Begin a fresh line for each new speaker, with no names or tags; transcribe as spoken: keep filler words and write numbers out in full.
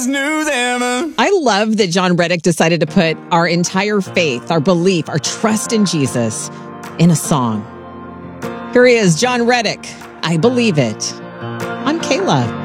best news ever.
I love that John Reddick decided to put our entire faith, our belief, our trust in Jesus in a song. Here he is, John Reddick. I Believe It. I'm Kayla.